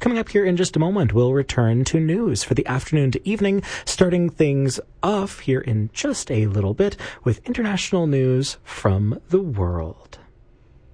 Coming up here in just a moment, we'll return to news for the afternoon to evening, starting things off here in just a little bit with international news from the world.